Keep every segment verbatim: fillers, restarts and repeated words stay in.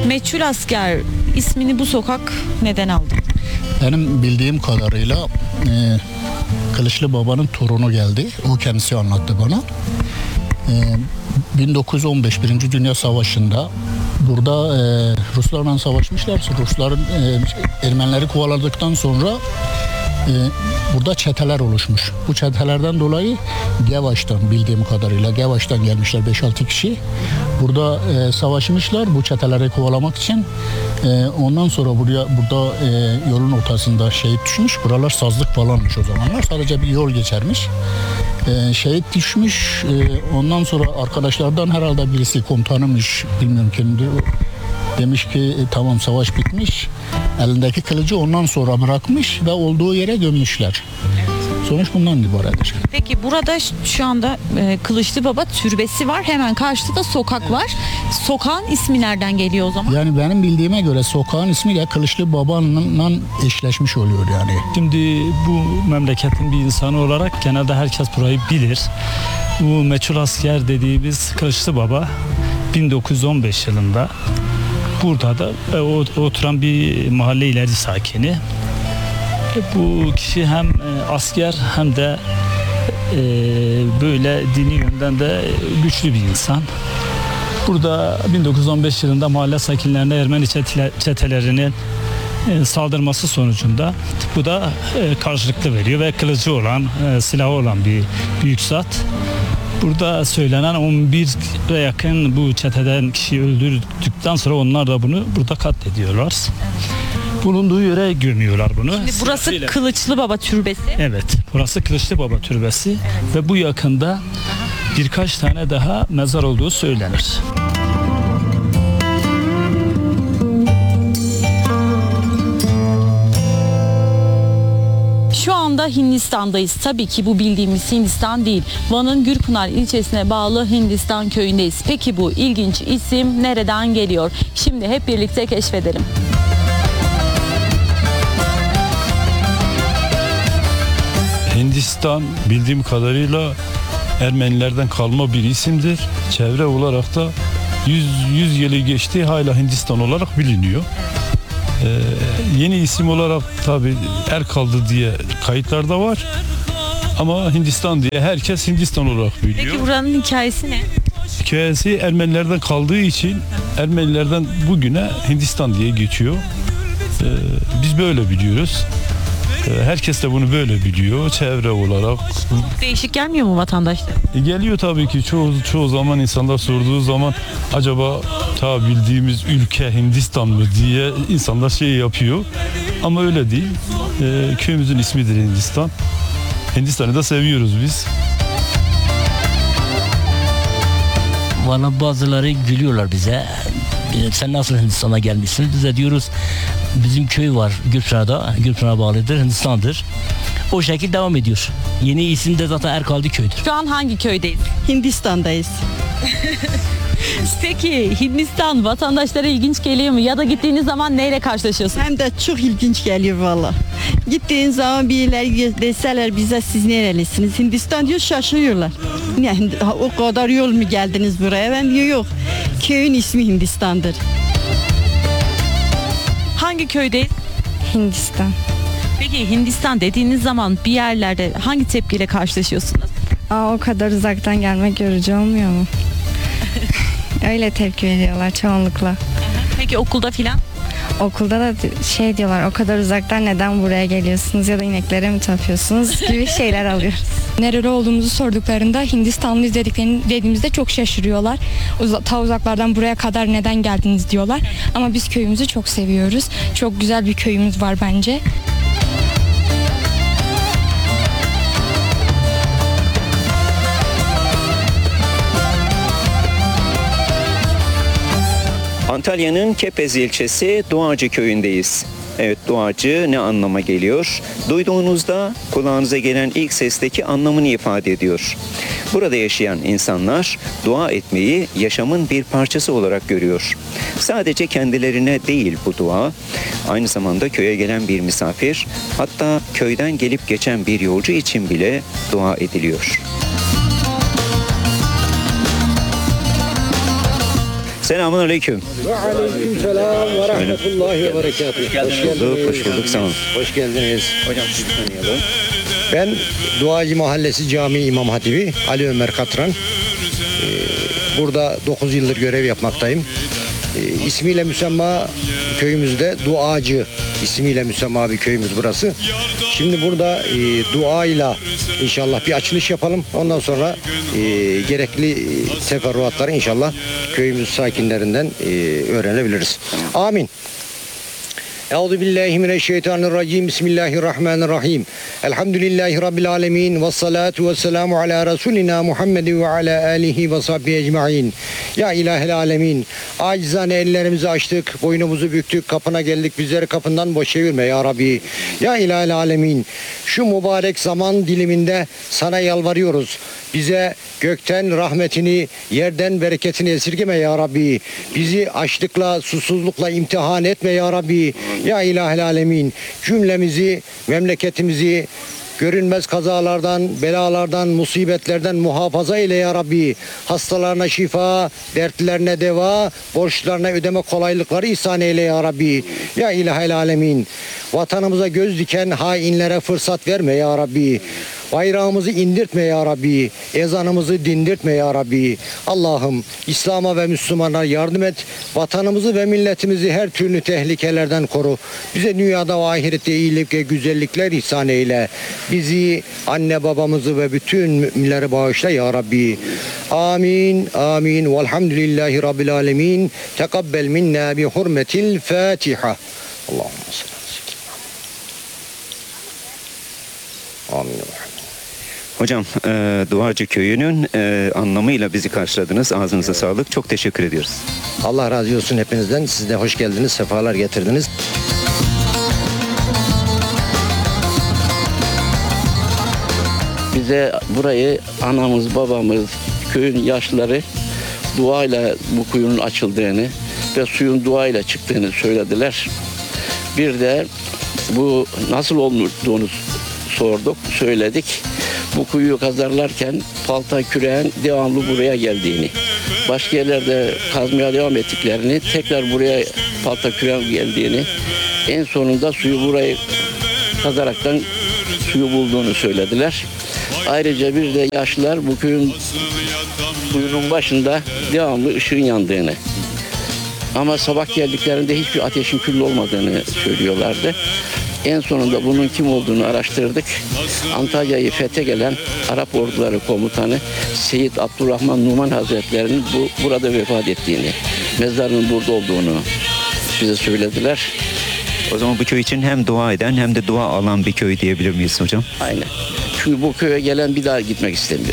Meçhul asker ismini bu sokak neden aldı? Benim bildiğim kadarıyla e, Kılıçlı Baba'nın torunu geldi. O kendisi anlattı bana. E, bin dokuz yüz on beş Birinci Dünya Savaşı'nda burada e, Ruslarla savaşmışlar. Rusların e, Ermenileri kovaladıktan sonra e, burada çeteler oluşmuş. Bu çetelerden dolayı Gevaş'tan, bildiğim kadarıyla Gevaş'tan gelmişler beş altı kişi. Burada e, savaşmışlar bu çeteleri kovalamak için. E, ondan sonra buraya burada e, yolun ortasında şehit düşmüş. Buralar sazlık falanmış o zamanlar. Sadece bir yol geçermiş. E, şehit düşmüş. E, ondan sonra arkadaşlardan herhalde birisi komutanımış. Bilmiyorum kimdir. Demiş ki e, tamam savaş bitmiş. Elindeki kılıcı ondan sonra bırakmış ve olduğu yere gömmüşler. Sonuç bundan ibarettir. Peki burada şu anda e, Kılıçlı Baba türbesi var. Hemen karşıda da sokak var. Sokağın ismi nereden geliyor o zaman? Yani benim bildiğime göre sokağın ismiyle Kılıçlı Baba'nınla eşleşmiş oluyor yani. Şimdi bu memleketin bir insanı olarak genelde herkes burayı bilir. Bu meçhul asker dediğimiz Kılıçlı Baba bin dokuz yüz on beş yılında burada da e, oturan bir mahalle ileri sakini. Bu kişi hem asker hem de e, böyle dini yönden de güçlü bir insan. Burada bin dokuz yüz on beş yılında mahalle sakinlerine Ermeni çetelerinin e, saldırması sonucunda bu da e, karşılıklı veriyor ve kılıcı olan, e, silahı olan bir büyük zat. Burada söylenen on bire yakın bu çeteden kişiyi öldürdükten sonra onlar da bunu burada katlediyorlar. Bulunduğu yere gömüyorlar bunu. Şimdi burası Sırasıyla. Kılıçlı Baba türbesi. Evet, burası Kılıçlı Baba türbesi, evet. Ve bu yakında birkaç tane daha mezar olduğu söylenir. Şu anda Hindistan'dayız. Tabii ki bu bildiğimiz Hindistan değil. Van'ın Gürpınar ilçesine bağlı Hindistan köyündeyiz. Peki bu ilginç isim nereden geliyor? Şimdi hep birlikte keşfedelim. Hindistan bildiğim kadarıyla Ermenilerden kalma bir isimdir. Çevre olarak da yüz yılı geçti, hala Hindistan olarak biliniyor. Ee, yeni isim olarak tabii Erkal'dı diye kayıtlarda var. Ama Hindistan diye herkes Hindistan olarak biliyor. Peki buranın hikayesi ne? Hikayesi Ermenilerden kaldığı için Ermenilerden bugüne Hindistan diye geçiyor. Ee, biz böyle biliyoruz. Herkes de bunu böyle biliyor çevre olarak. Değişik gelmiyor mu vatandaşlar? E geliyor tabii ki çoğu çoğu zaman insanlar sorduğu zaman acaba ta bildiğimiz ülke Hindistan mı diye insanlar şey yapıyor. Ama öyle değil. E, köyümüzün ismidir Hindistan. Hindistan'ı da seviyoruz biz. Bana bazıları gülüyorlar bize. Sen nasıl Hindistan'a gelmişsin? Biz de diyoruz bizim köy var Gürpınar'da. Gürpınar bağlıdır, Hindistan'dır. O şekilde devam ediyor. Yeni isim de zaten Erkaldı köydür. Şu an hangi köydeyiz? Hindistan'dayız. Peki Hindistan vatandaşlara ilginç geliyor mu? Ya da gittiğiniz zaman neyle karşılaşıyorsunuz? Hem de çok ilginç geliyor valla. Gittiğin zaman birileri deseler bize siz nerelisiniz? Hindistan diyor, şaşırıyorlar. Yani o kadar yol mu geldiniz buraya? Ben diyor yok. Köyün ismi Hindistan'dır. Hangi köydeyiz? Hindistan. Peki Hindistan dediğiniz zaman bir yerlerde hangi tepkiyle karşılaşıyorsunuz? Aa, o kadar uzaktan gelmek yorucu olmuyor mu? Öyle tepki veriyorlar çoğunlukla. Peki okulda filan? Okulda da şey diyorlar, o kadar uzaktan neden buraya geliyorsunuz ya da ineklere mi tapıyorsunuz gibi şeyler alıyoruz. Nereli olduğumuzu sorduklarında Hindistanlıyız dediklerini dediğimizde çok şaşırıyorlar. Uza, ta uzaklardan buraya kadar neden geldiniz diyorlar. Ama biz köyümüzü çok seviyoruz. Çok güzel bir köyümüz var bence. Antalya'nın Kepez ilçesi Doğacı köyündeyiz. Evet, Doğacı ne anlama geliyor? Duyduğunuzda kulağınıza gelen ilk sesteki anlamını ifade ediyor. Burada yaşayan insanlar dua etmeyi yaşamın bir parçası olarak görüyor. Sadece kendilerine değil bu dua, aynı zamanda köye gelen bir misafir, hatta köyden gelip geçen bir yolcu için bile dua ediliyor. Selamun aleyküm. Ve aleykümselam ve rahmetullahi ve berekatuhu. Hoş bulduk, hoş bulduk. Sağ olun. Hoş geldiniz. Hocam sizi tanıyalım. Ben Duacı Mahallesi Camii İmam Hatibi Ali Ömer Katran. Ee, burada dokuz yıldır görev yapmaktayım. Ee, ismiyle müsemma köyümüzde Duacı ismiyle müsemma bir köyümüz burası. Şimdi burada e, duayla inşallah bir açılış yapalım. Ondan sonra e, gerekli e, teferruatları inşallah köyümüz sakinlerinden e, öğrenebiliriz. Amin. Euzu billahi mineşşeytanirracim. Bismillahirrahmanirrahim. Elhamdülillahi rabbil alamin ve salatu vesselamu ala rasulina Muhammed ve ala alihi ve sahbihi ecmaîn. Ya ilahel alemin. Acizane ellerimizi açtık, boynumuzu büktük, kapına geldik. Bizleri kapından boş çevirme ya Rabbi. Ya ilahel alemin. Şu mübarek zaman diliminde sana yalvarıyoruz. Bize gökten rahmetini, yerden bereketini esirgeme ya Rabbi. Bizi açlıkla, susuzlukla imtihan etme ya Rabbi. Ya ilahel alemin. Cümlemizi, memleketimizi görünmez kazalardan, belalardan, musibetlerden muhafaza eyle ya Rabbi. Hastalarına şifa, dertlerine deva, borçlarına ödeme kolaylıkları ihsan eyle ya Rabbi. Ya ilahel alemin. Vatanımıza göz diken hainlere fırsat verme ya Rabbi. Bayrağımızı indirtme ya Rabbi. Ezanımızı dindirtme ya Rabbi. Allah'ım İslam'a ve Müslümanlara yardım et. Vatanımızı ve milletimizi her türlü tehlikelerden koru. Bize dünyada ve ahirette iyilik ve güzellikler ihsan eyle. Bizi, anne babamızı ve bütün müminleri bağışla ya Rabbi. Amin. Amin. Velhamdülillahi Rabbil alemin. Tekabbel minna bi hurmetil Fatiha. Allahümme salli. Amin. Hocam e, Duacı Köyü'nün e, anlamıyla bizi karşıladınız. Ağzınıza sağlık. Çok teşekkür ediyoruz. Allah razı olsun hepinizden. Siz de hoş geldiniz, sefalar getirdiniz. Bize burayı anamız, babamız, köyün yaşlıları duayla bu kuyunun açıldığını ve suyun duayla çıktığını söylediler. Bir de bu nasıl olduğunu sorduk, söyledik. Bu kuyuyu kazarlarken palta küreğin devamlı buraya geldiğini, başka yerlerde kazmaya devam ettiklerini, tekrar buraya palta küreğin geldiğini, en sonunda suyu burayı kazaraktan suyu bulduğunu söylediler. Ayrıca bir de yaşlılar bu köyün kuyunun başında devamlı ışığın yandığını, ama sabah geldiklerinde hiçbir ateşin küllü olmadığını söylüyorlardı. En sonunda bunun kim olduğunu araştırdık. Antalya'yı fethe gelen Arap orduları komutanı Seyyid Abdurrahman Numan Hazretleri'nin bu, burada vefat ettiğini, mezarının burada olduğunu bize söylediler. O zaman bu köy için hem dua eden hem de dua alan bir köy diyebilir miyiz hocam? Aynen. Çünkü bu köye gelen bir daha gitmek istemiyor.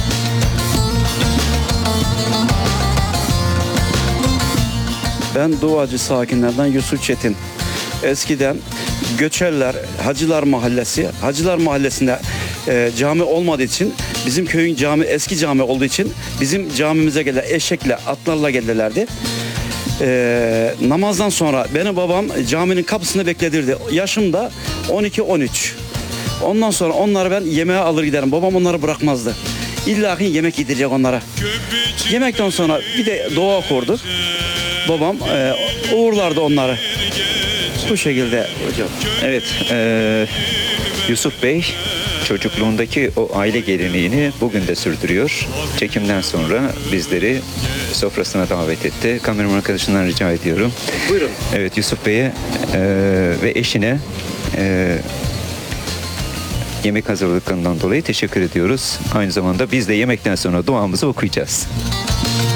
Ben Duacı sakinlerden Yusuf Çetin. Eskiden Göçerler, Hacılar Mahallesi, Hacılar Mahallesi'nde e, cami olmadığı için, bizim köyün cami eski cami olduğu için bizim camimize geldiler, eşekle, atlarla geldilerdi. E, namazdan sonra benim babam caminin kapısında bekledirdi. Yaşım da on iki on üç. Ondan sonra onları ben yemeğe alır giderim. Babam onları bırakmazdı. İlla ki yemek yedirecek onlara. Yemekten sonra bir de dua okurduk. Babam e, uğurlardı onları. Bu şekilde hocam. Evet, e, Yusuf Bey çocukluğundaki o aile geleneğini bugün de sürdürüyor. Çekimden sonra bizleri sofrasına davet etti. Kameraman arkadaşından rica ediyorum. Buyurun. Evet, Yusuf Bey'e e, ve eşine e, yemek hazırlıklarından dolayı teşekkür ediyoruz. Aynı zamanda biz de yemekten sonra duamızı okuyacağız.